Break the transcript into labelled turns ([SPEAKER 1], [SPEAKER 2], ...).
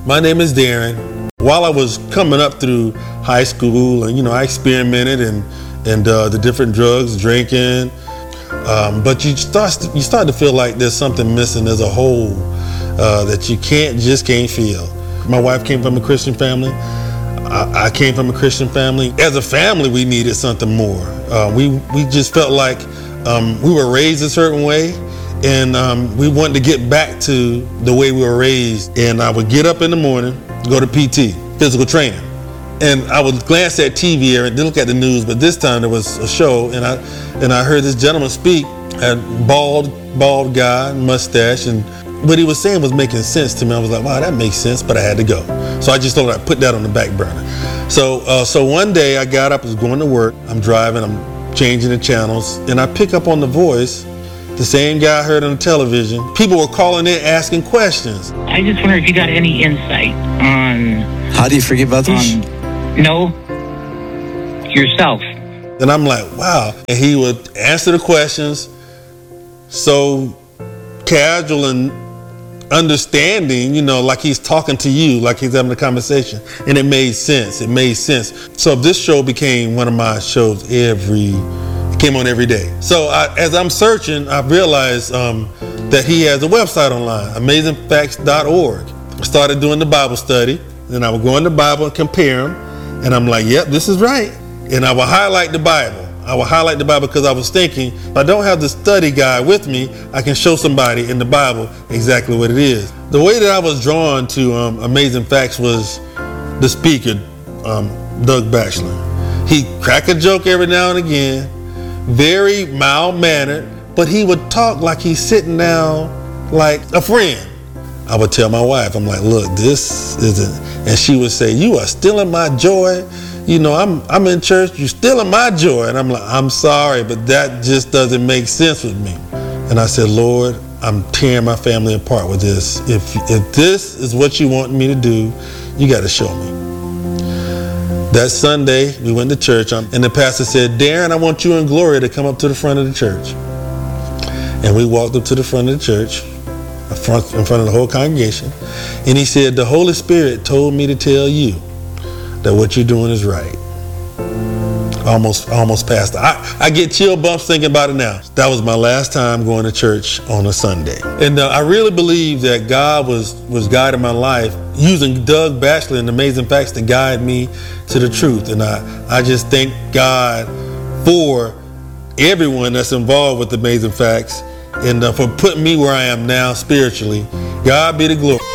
[SPEAKER 1] My name is Darren. While I was coming up through high school, and I experimented and the different drugs, drinking, but you start to feel like there's something missing. There's a hole that you can't fill. My wife came from a Christian family. I came from a Christian family. As a family, we needed something more. We just felt like we were raised a certain way, and we wanted to get back to the way we were raised. And I would get up in the morning, go to PT, physical training, and I would glance at TV and look at the news. But this time there was a show, and I heard this gentleman speak, a bald guy, mustache, and what he was saying was making sense to me. I was like, wow, that makes sense, but I had to go. So I just thought I'd put that on the back burner. So one day I got up, I was going to work. I'm driving, I'm changing the channels, and I pick up on the voice, the same guy I heard on the television. People were calling in, asking questions.
[SPEAKER 2] I just wonder if you got any insight on...
[SPEAKER 3] How do you forgive others?
[SPEAKER 2] No, yourself.
[SPEAKER 1] And I'm like, wow. And he would answer the questions so casual and understanding, like he's talking to you, like he's having a conversation. And it made sense. So this show became one of my shows it came on every day. So as I'm searching, I realized that he has a website online, amazingfacts.org. I started doing the Bible study. Then I would go in the Bible and compare them. And I'm like, yep, this is right. And I would highlight the Bible. Because I was thinking, if I don't have the study guide with me, I can show somebody in the Bible exactly what it is. The way that I was drawn to Amazing Facts was the speaker, Doug Batchelor. He cracked a joke every now and again, very mild-mannered, but he would talk like he's sitting down like a friend. I would tell my wife, I'm like, look, this isn't, and she would say, you are stealing my joy. I'm in church, you're stealing my joy. And I'm like, I'm sorry, but that just doesn't make sense with me. And I said, Lord, I'm tearing my family apart with this. If this is what you want me to do, you got to show me. That Sunday, we went to church, and the pastor said, Darren, I want you and Gloria to come up to the front of the church. And we walked up to the front of the church, in front of the whole congregation. And he said, the Holy Spirit told me to tell you that what you're doing is right. Almost pastor. I get chill bumps thinking about it now. That was my last time going to church on a Sunday. And I really believe that God was guiding my life, using Doug Batchelor and Amazing Facts to guide me to the truth. And I just thank God for everyone that's involved with Amazing Facts and for putting me where I am now spiritually. God be the glory.